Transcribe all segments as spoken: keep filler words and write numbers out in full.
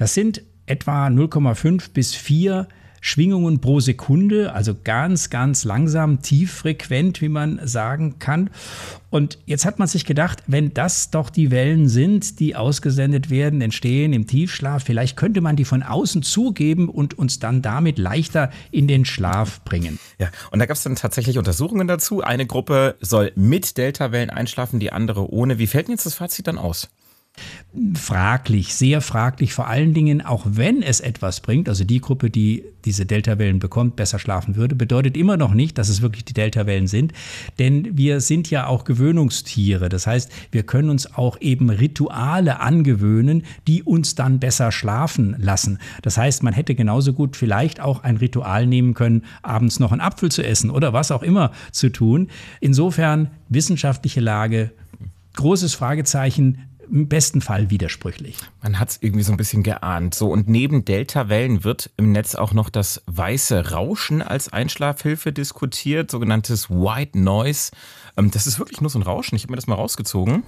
Das sind etwa null Komma fünf bis vier Schwingungen pro Sekunde, also ganz, ganz langsam, tieffrequent, wie man sagen kann. Und jetzt hat man sich gedacht, wenn das doch die Wellen sind, die ausgesendet werden, entstehen im Tiefschlaf, vielleicht könnte man die von außen zugeben und uns dann damit leichter in den Schlaf bringen. Ja, und da gab es dann tatsächlich Untersuchungen dazu. Eine Gruppe soll mit Deltawellen einschlafen, die andere ohne. Wie fällt denn jetzt das Fazit dann aus? Fraglich, sehr fraglich, vor allen Dingen, auch wenn es etwas bringt, also die Gruppe, die diese Deltawellen bekommt, besser schlafen würde, bedeutet immer noch nicht, dass es wirklich die Deltawellen sind, denn wir sind ja auch Gewöhnungstiere, das heißt, wir können uns auch eben Rituale angewöhnen, die uns dann besser schlafen lassen. Das heißt, man hätte genauso gut vielleicht auch ein Ritual nehmen können, abends noch einen Apfel zu essen oder was auch immer zu tun. Insofern wissenschaftliche Lage, großes Fragezeichen, im besten Fall widersprüchlich. Man hat es irgendwie so ein bisschen geahnt. So, und neben Deltawellen wird im Netz auch noch das weiße Rauschen als Einschlafhilfe diskutiert, sogenanntes White Noise. Ähm, das ist wirklich nur so ein Rauschen. Ich habe mir das mal rausgezogen.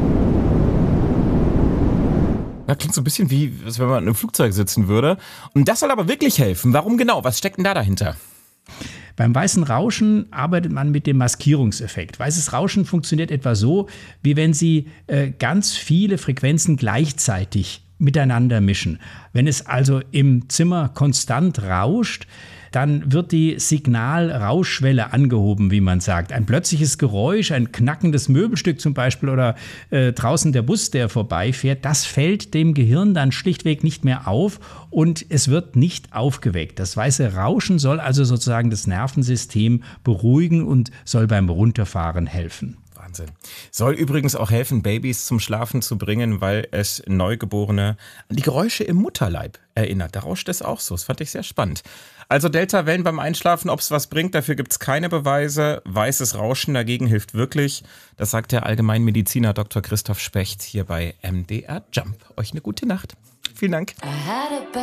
Ja, klingt so ein bisschen wie, als wenn man in einem Flugzeug sitzen würde. Und das soll aber wirklich helfen. Warum genau? Was steckt denn da dahinter? Beim weißen Rauschen arbeitet man mit dem Maskierungseffekt. Weißes Rauschen funktioniert etwa so, wie wenn Sie äh, ganz viele Frequenzen gleichzeitig miteinander mischen. Wenn es also im Zimmer konstant rauscht, dann wird die Signalrauschschwelle angehoben, wie man sagt. Ein plötzliches Geräusch, ein knackendes Möbelstück zum Beispiel oder äh, draußen der Bus, der vorbeifährt, das fällt dem Gehirn dann schlichtweg nicht mehr auf und es wird nicht aufgeweckt. Das weiße Rauschen soll also sozusagen das Nervensystem beruhigen und soll beim Runterfahren helfen. Wahnsinn. Soll übrigens auch helfen, Babys zum Schlafen zu bringen, weil es Neugeborene an die Geräusche im Mutterleib erinnert. Da rauscht es auch so. Das fand ich sehr spannend. Also Deltawellen beim Einschlafen, ob es was bringt, dafür gibt es keine Beweise. Weißes Rauschen dagegen hilft wirklich. Das sagt der Allgemeinmediziner Doktor Christoph Specht hier bei M D R Jump. Euch eine gute Nacht. Vielen Dank.